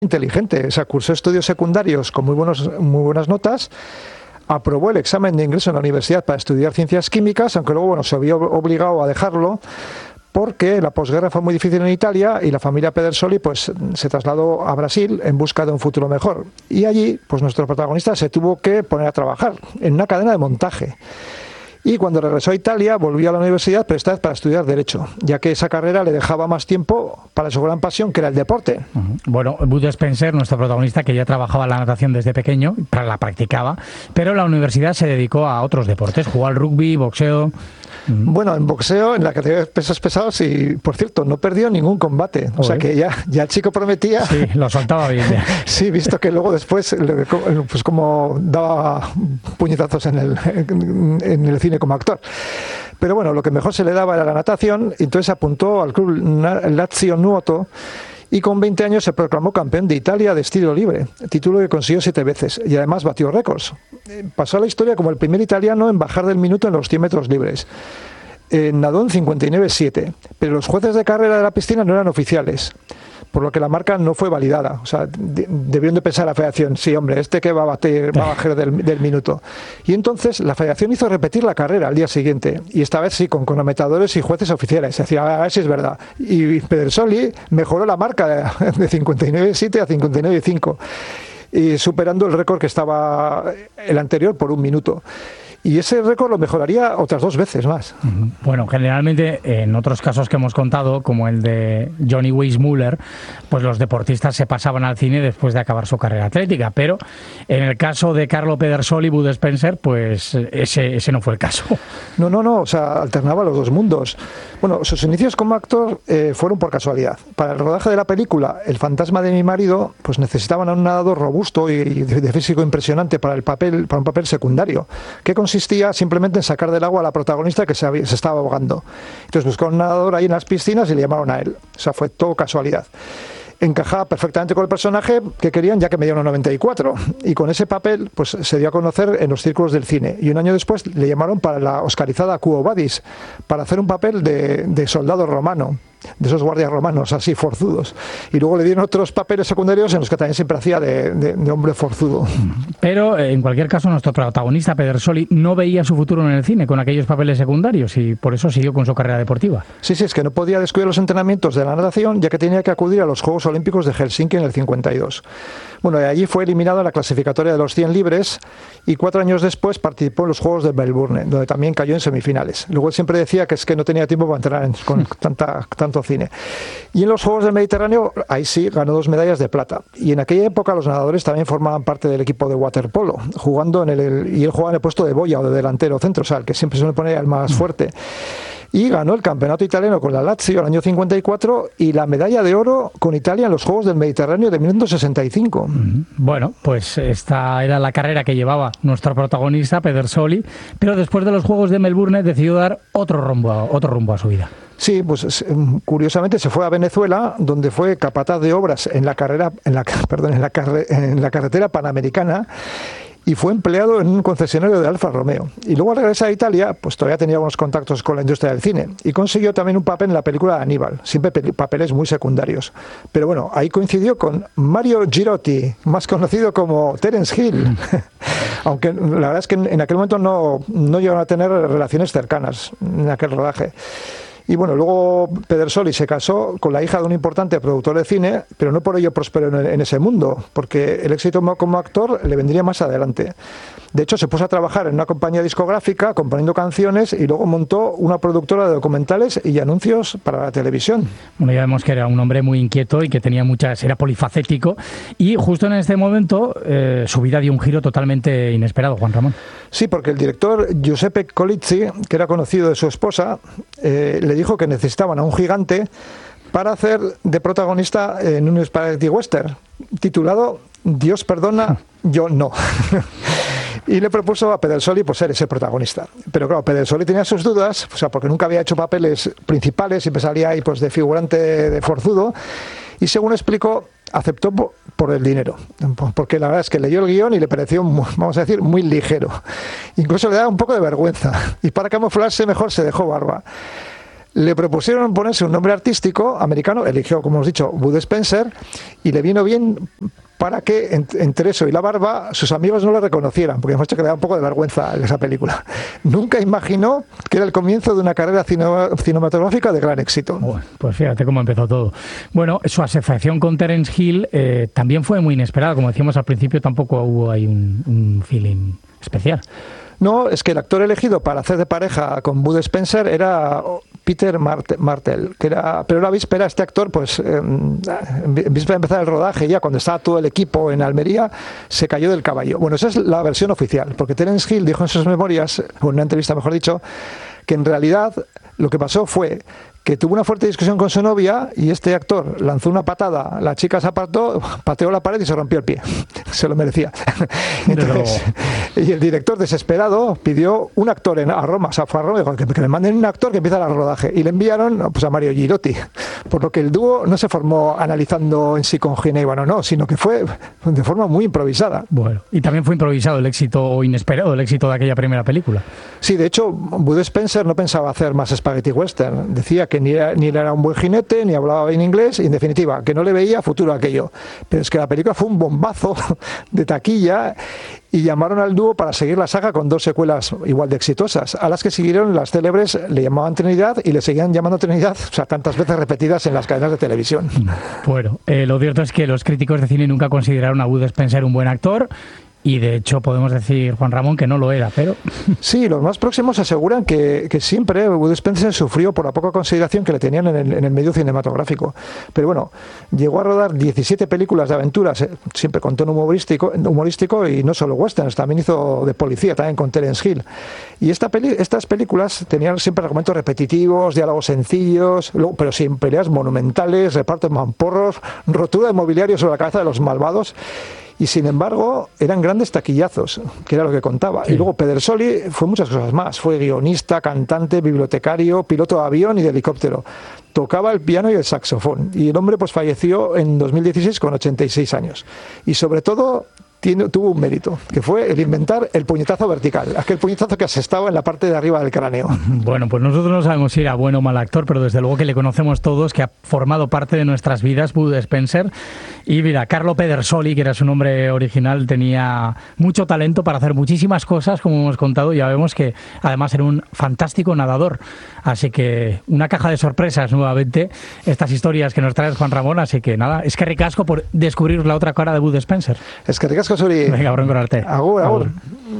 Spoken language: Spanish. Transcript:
inteligente, o sea, cursó estudios secundarios con muy buenas notas, aprobó el examen de ingreso en la universidad para estudiar ciencias químicas, aunque luego, bueno, se vio obligado a dejarlo porque la posguerra fue muy difícil en Italia y la familia Pedersoli pues se trasladó a Brasil en busca de un futuro mejor. Y allí, pues nuestro protagonista se tuvo que poner a trabajar en una cadena de montaje. Y cuando regresó a Italia, volvió a la universidad, pero esta vez para estudiar Derecho, ya que esa carrera le dejaba más tiempo para su gran pasión, que era el deporte. Bueno, Bud Spencer, nuestro protagonista, que ya trabajaba la natación desde pequeño, la practicaba, pero en la universidad se dedicó a otros deportes, jugó al rugby, boxeo. Bueno, en boxeo, en la categoría de pesos pesados, y por cierto, no perdió ningún combate. O sea que ya el chico prometía. Sí, lo soltaba bien. Sí, visto que luego después, pues como daba puñetazos en el cine como actor. Pero bueno, lo que mejor se le daba era la natación, y entonces apuntó al club Lazio Nuoto. Y con 20 años se proclamó campeón de Italia de estilo libre, título que consiguió 7 veces, y además batió récords. Pasó a la historia como el primer italiano en bajar del minuto en los 100 metros libres. Nadó en 59,7, pero los jueces de carrera de la piscina no eran oficiales, por lo que la marca no fue validada. O sea, debieron de pensar la federación, sí, hombre, que va a bajar del minuto. Y entonces la federación hizo repetir la carrera al día siguiente, y esta vez sí, con cronometradores y jueces oficiales. Es decir, a ver si es verdad. Y Pedersoli mejoró la marca de 59,7 a 59,5, y superando el récord que estaba el anterior por 1 minuto. Y ese récord lo mejoraría otras 2 veces más. Bueno, generalmente en otros casos que hemos contado, como el de Johnny Weissmuller, pues los deportistas se pasaban al cine después de acabar su carrera atlética, pero en el caso de Carlo Pedersoli y Bud Spencer, pues ese no fue el caso. No, o sea, alternaba los dos mundos. Bueno, sus inicios como actor fueron por casualidad. Para el rodaje de la película El fantasma de mi marido, pues necesitaban a un nadador robusto y de físico impresionante para un papel secundario, que consistía simplemente en sacar del agua a la protagonista que se estaba ahogando. Entonces buscaron un nadador ahí en las piscinas y le llamaron a él. O sea, fue todo casualidad. Encajaba perfectamente con el personaje que querían, ya que medía 1,94, y con ese papel pues se dio a conocer en los círculos del cine, y un año después le llamaron para la oscarizada Quo Vadis, para hacer un papel de soldado romano, de esos guardias romanos así forzudos, y luego le dieron otros papeles secundarios en los que también siempre hacía de hombre forzudo. Pero en cualquier caso nuestro protagonista Pedersoli no veía su futuro en el cine con aquellos papeles secundarios, y por eso siguió con su carrera deportiva. Sí, es que no podía descuidar los entrenamientos de la natación, ya que tenía que acudir a los Juegos Olímpicos de Helsinki en el 52. Bueno, y allí fue eliminado en la clasificatoria de los 100 libres, y 4 años después participó en los Juegos de Melbourne, donde también cayó en semifinales. Luego él siempre decía que es que no tenía tiempo para entrenar con tanto cine. Y en los Juegos del Mediterráneo, ahí sí, ganó 2 medallas de plata. Y en aquella época los nadadores también formaban parte del equipo de waterpolo, jugando y él jugaba en el puesto de boya o de delantero centro, o sea, el que siempre se le pone el más fuerte. Y ganó el campeonato italiano con la Lazio el año 54 y la medalla de oro con Italia en los Juegos del Mediterráneo de 1965. Bueno, pues esta era la carrera que llevaba nuestro protagonista, Pedersoli, pero después de los Juegos de Melbourne decidió dar otro rumbo a su vida. Sí, pues curiosamente se fue a Venezuela, donde fue capataz de obras en la carretera panamericana, y fue empleado en un concesionario de Alfa Romeo. Y luego al regresar a Italia, pues todavía tenía unos contactos con la industria del cine, y consiguió también un papel en la película de Aníbal, siempre papeles muy secundarios. Pero bueno, ahí coincidió con Mario Girotti, más conocido como Terence Hill, aunque la verdad es que en aquel momento no llegaron a tener relaciones cercanas en aquel rodaje. Y bueno, luego Pedersoli se casó con la hija de un importante productor de cine, pero no por ello prosperó en ese mundo, porque el éxito como actor le vendría más adelante. De hecho, se puso a trabajar en una compañía discográfica componiendo canciones, y luego montó una productora de documentales y anuncios para la televisión. Bueno, ya vemos que era un hombre muy inquieto y que era polifacético, y justo en este momento su vida dio un giro totalmente inesperado, Juan Ramón. Sí, porque el director Giuseppe Colizzi, que era conocido de su esposa, le dijo que necesitaban a un gigante para hacer de protagonista en un spaghetti western titulado Dios perdona, yo no. Y le propuso a Pedersoli pues ser ese protagonista. Pero claro, Pedersoli tenía sus dudas, o sea, porque nunca había hecho papeles principales, siempre salía ahí pues de figurante de forzudo, y según explicó, aceptó por el dinero, porque la verdad es que leyó el guión y le pareció, vamos a decir, muy ligero. Incluso le daba un poco de vergüenza, y para camuflarse mejor se dejó barba. Le propusieron ponerse un nombre artístico americano, eligió, como hemos dicho, Bud Spencer, y le vino bien para que entre eso y la barba sus amigos no le reconocieran, porque hemos hecho que le da un poco de vergüenza en esa película. Nunca imaginó que era el comienzo de una carrera cinematográfica de gran éxito. Bueno, pues fíjate cómo empezó todo. Bueno, su asociación con Terence Hill también fue muy inesperada, como decíamos al principio, tampoco hubo ahí un feeling especial. No, es que el actor elegido para hacer de pareja con Bud Spencer era Peter Martell, pero a la víspera este actor, pues en víspera de empezar el rodaje, ya cuando estaba todo el equipo en Almería, se cayó del caballo. Bueno, esa es la versión oficial, porque Terence Hill dijo en sus memorias, o en una entrevista mejor dicho, que en realidad lo que pasó fue que tuvo una fuerte discusión con su novia y este actor lanzó una patada, la chica se apartó, pateó la pared y se rompió el pie. Se lo merecía. Entonces, y el director, desesperado, pidió un actor a Roma, o sea, fue a Roma y dijo que me manden un actor que empiece el rodaje. Y le enviaron pues, a Mario Girotti. Por lo que el dúo no se formó analizando en sí con Ginebra, no, sino que fue de forma muy improvisada. Bueno, y también fue improvisado el éxito inesperado, el éxito de aquella primera película. Sí, de hecho, Bud Spencer no pensaba hacer más spaghetti western. Decía que ni era un buen jinete, ni hablaba bien inglés, y en definitiva, que no le veía futuro a aquello. Pero es que la película fue un bombazo de taquilla y llamaron al dúo para seguir la saga con 2 secuelas igual de exitosas, a las que siguieron las célebres, le llamaban Trinidad y le seguían llamando Trinidad, o sea, tantas veces repetidas en las cadenas de televisión. Bueno, lo cierto es que los críticos de cine nunca consideraron a Bud Spencer un buen actor. Y de hecho podemos decir, Juan Ramón, que no lo era, pero... Sí, los más próximos aseguran que siempre Bud Spencer sufrió por la poca consideración que le tenían en el medio cinematográfico. Pero bueno, llegó a rodar 17 películas de aventuras, siempre con tono humorístico y no solo westerns, también hizo de policía, también con Terence Hill. Y estas películas tenían siempre argumentos repetitivos, diálogos sencillos, pero sin peleas monumentales, repartos mamporros, rotura de mobiliario sobre la cabeza de los malvados. Y sin embargo, eran grandes taquillazos, que era lo que contaba. Sí. Y luego Pedersoli fue muchas cosas más. Fue guionista, cantante, bibliotecario, piloto de avión y de helicóptero. Tocaba el piano y el saxofón. Y el hombre pues falleció en 2016 con 86 años. Y sobre todo tuvo un mérito, que fue el inventar el puñetazo vertical, aquel puñetazo que asestaba en la parte de arriba del cráneo. Bueno, pues nosotros no sabemos si era bueno o mal actor, pero desde luego que le conocemos todos, que ha formado parte de nuestras vidas, Bud Spencer. Y mira, Carlo Pedersoli, que era su nombre original, tenía mucho talento para hacer muchísimas cosas, como hemos contado. Ya vemos que además era un fantástico nadador. Así que una caja de sorpresas nuevamente, estas historias que nos trae Juan Ramón. Así que nada, es que ricasco por descubrir la otra cara de Bud Spencer. Es que ricasco, Suri. Venga, bronco arte. Agur.